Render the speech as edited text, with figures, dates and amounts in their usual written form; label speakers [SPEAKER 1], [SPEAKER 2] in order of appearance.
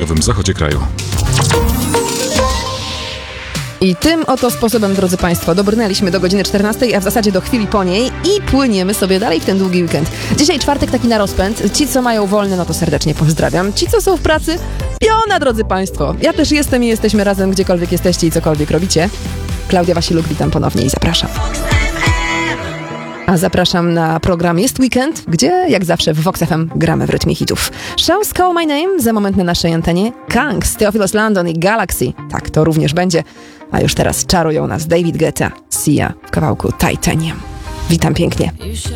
[SPEAKER 1] południowym zachodzie kraju.
[SPEAKER 2] I tym oto sposobem, drodzy Państwo, dobrnęliśmy do godziny 14, a w zasadzie do chwili po niej i płyniemy sobie dalej w ten długi weekend. Dzisiaj czwartek taki na rozpęd. Ci, co mają wolne, no to serdecznie pozdrawiam. Ci, co są w pracy, piona, drodzy Państwo. Ja też jestem i jesteśmy razem, gdziekolwiek jesteście i cokolwiek robicie. Klaudia Wasiluk, witam ponownie i zapraszam. A zapraszam na program Jest Weekend, gdzie jak zawsze w Vox FM gramy w rytmie hitów. Shows Call My Name za moment na naszej antenie. Kangs, Theophilus London i Galaxy. Tak, to również będzie. A już teraz czarują nas David Guetta, Sia w kawałku Titanium. Witam pięknie.